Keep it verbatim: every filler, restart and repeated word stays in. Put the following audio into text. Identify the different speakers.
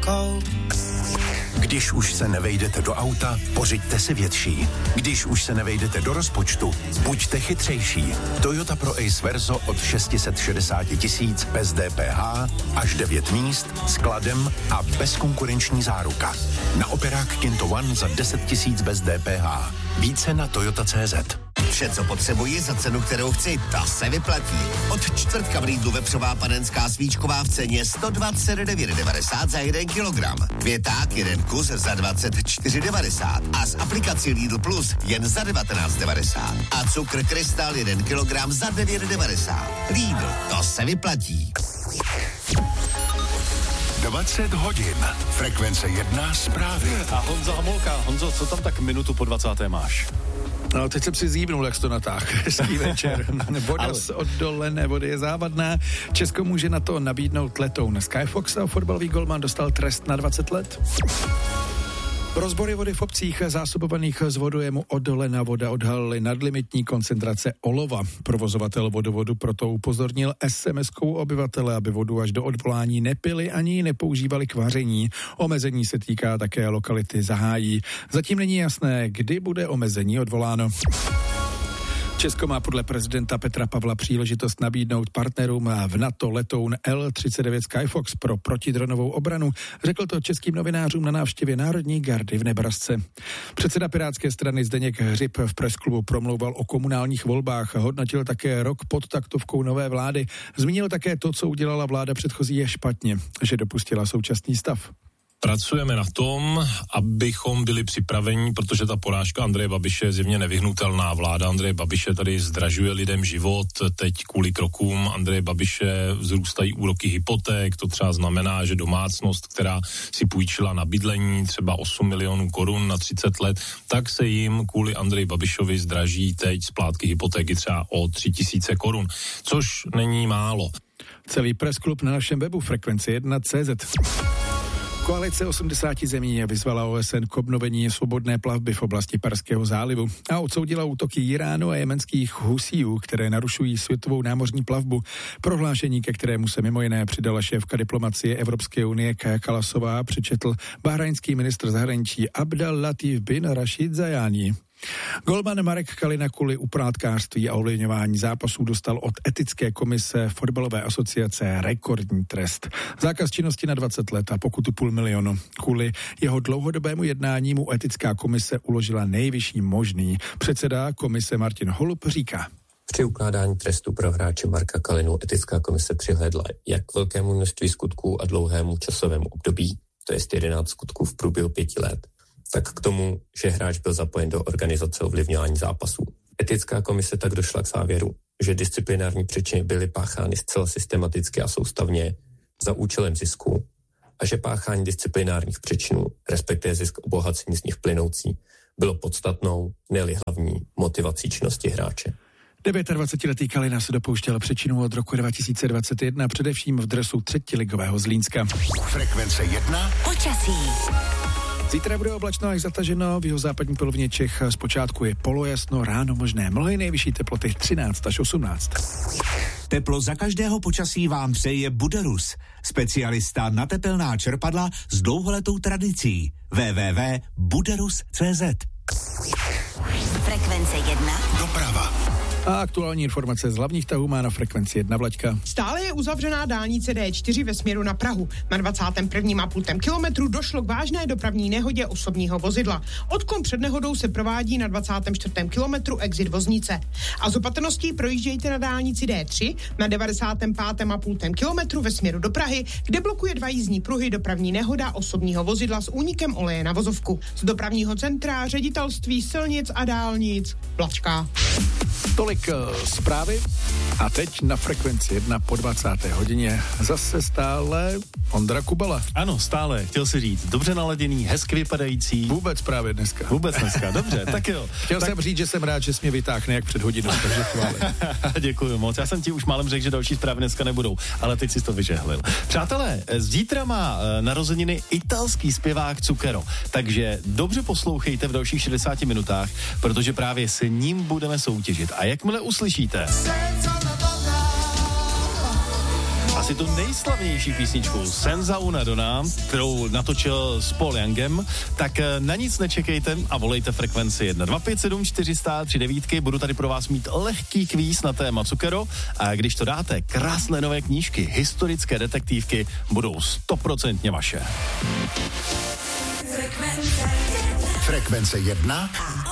Speaker 1: cold.
Speaker 2: Když už se nevejdete do auta, pořiďte si větší. Když už se nevejdete do rozpočtu, buďte chytřejší. Toyota Pro Ace Verso od šest set šedesát tisíc bez D P H, až devět míst, skladem a bezkonkurenční záruka. Na operák Kinto One za deset tisíc bez D P H. Více na toyota tečka cé zet.
Speaker 3: Vše, co potřebuji za cenu, kterou chci, ta se vyplatí. Od čtvrtka v Lidlu vepřová panenská svíčková v ceně sto dvacet devět devadesát za jeden kilogram. Květák jeden kus za dvacet čtyři devadesát a z aplikací Lidl Plus jen za devatenáct devadesát. A cukr Krystal jeden kilogram za devět devadesát. Lidl, to se vyplatí.
Speaker 2: dvacet hodin. Frekvence jedna zprávy.
Speaker 4: A Honza Hamolka. Honzo, co tam tak minutu po dvacáté máš?
Speaker 5: No, teď jsem si zívnul, jak jsi to natáhl. Hezký večer. Voda Ale... z oddolené vody je závadná. Česko může na to nabídnout letoun Skyfox a fotbalový golman dostal trest na dvacet let. Rozbory vody v obcích zásobovaných z vodojemu Odolena voda odhalily nadlimitní koncentrace olova. Provozovatel vodovodu proto upozornil es em eskou obyvatele, aby vodu až do odvolání nepili ani ji nepoužívali k vaření. Omezení se týká také lokality Zahájí. Zatím není jasné, kdy bude omezení odvoláno. Česko má podle prezidenta Petra Pavla příležitost nabídnout partnerům v NATO letoun el třicet devět Skyfox pro protidronovou obranu. Řekl to českým novinářům na návštěvě Národní gardy v Nebrasce. Předseda Pirátské strany Zdeněk Hřib v presklubu promlouval o komunálních volbách. Hodnotil také rok pod taktovkou nové vlády. Zmínil také to, co udělala vláda předchozí je špatně, že dopustila současný stav.
Speaker 6: Pracujeme na tom, abychom byli připraveni, protože ta porážka Andreje Babiše je zjevně nevyhnutelná. Vláda Andreje Babiše tady zdražuje lidem život, teď kvůli krokům Andreje Babiše vzrůstají úroky hypoték, to třeba znamená, že domácnost, která si půjčila na bydlení třeba osm milionů korun na třicet let, tak se jim kvůli Andreji Babišovi zdraží teď splátky hypotéky třeba o tři tisíce korun, což není málo.
Speaker 5: Celý pressklub na našem webu frekvence jedna tečka cé zet. Koalice osmdesáti zemí vyzvala O S N k obnovení svobodné plavby v oblasti Perského zálivu a odsoudila útoky Iránu a jemenských Husíů, které narušují světovou námořní plavbu. Prohlášení, ke kterému se mimo jiné přidala šéfka diplomacie Evropské unie Kaja Kalasová, přečetl bahrajnský ministr zahraničí Abdel Latif bin Rashid Zajani. Golman Marek Kalina kvůli uprátkářství a ovlivňování zápasů dostal od etické komise fotbalové asociace rekordní trest. Zákaz činnosti na dvacet let a pokutu půl milionu. Kvůli jeho dlouhodobému jednání mu etická komise uložila nejvyšší možný. Předseda komise Martin Holub říká:
Speaker 7: Při ukládání trestu pro hráče Marka Kalinu etická komise přihlédla jak k velkému množství skutků a dlouhému časovému období, to je jedenáct skutků v průběhu pěti let, tak k tomu, že hráč byl zapojen do organizace ovlivňování zápasů. Etická komise tak došla k závěru, že disciplinární přečiny byly páchány zcela systematicky a soustavně za účelem zisku a že páchání disciplinárních přečinů, respektive zisk obohacení z nich plynoucí, bylo podstatnou, ne-li hlavní motivací činnosti hráče.
Speaker 5: dvacetidevítiletý Kalina se dopouštěl přečinů od roku dva tisíce dvacet jedna, především v dresu třetiligového Zlínska.
Speaker 2: Frekvence jedna.
Speaker 1: Počasí.
Speaker 5: Zítra bude oblačno až zataženo, v jihozápadní polovině Čech zpočátku je polojasno, ráno možné mlhy, nejvyšší teploty třináct až osmnáct.
Speaker 8: Teplo za každého počasí vám přeje Buderus, specialista na tepelná čerpadla s dlouholetou tradicí. w w w tečka buderus tečka cé zet.
Speaker 1: Frekvence jedna.
Speaker 2: Doprava.
Speaker 5: A aktuální informace z hlavních tahů má na frekvenci jedna Vlaďka.
Speaker 9: Stále je uzavřená dálnice D čtyři ve směru na Prahu. Na dvacátém prvním a půl kilometru došlo k vážné dopravní nehodě osobního vozidla. Odklon před nehodou se provádí na dvacátém čtvrtém kilometru exit Voznice. A z opatrností projíždějte na dálnici D tři na devadesátém pátém a půl kilometru ve směru do Prahy, kde blokuje dva jízdní pruhy dopravní nehoda osobního vozidla s únikem oleje na vozovku. Z dopravního centra Ředitelství silnic a dálnic Vlačka.
Speaker 5: Tolik uh, zprávy a teď na frekvenci jedna po dvacáté hodině zase stále Ondra Kubala.
Speaker 4: Ano, stále, chtěl si říct, dobře naladěný, hezky vypadající.
Speaker 5: Vůbec právě dneska.
Speaker 4: Vůbec dneska, dobře, tak jo.
Speaker 5: Chtěl
Speaker 4: tak...
Speaker 5: jsem říct, že jsem rád, že jsi mě vytáhne jak před hodinou, takže chváli.
Speaker 4: Děkuji moc, já jsem ti už málem řekl, že další zprávy dneska nebudou, ale teď si to vyžehlil. Přátelé, zítra má uh, narozeniny italský zpěvák Zucchero, takže dobře poslouchejte v dalších šedesáti minutách, protože právě s ním budeme soutěžit. A jakmile uslyšíte... A asi tu nejslavnější písničku Senza una donna, kterou natočil s Paul Youngem, tak na nic nečekejte a volejte frekvenci jedna dva pět sedm čtyři nula tři devět. Budu tady pro vás mít lehký kvíz na téma Cukero a když to dáte, krásné nové knížky, historické detektivky budou stoprocentně vaše.
Speaker 2: Frekvence jedna.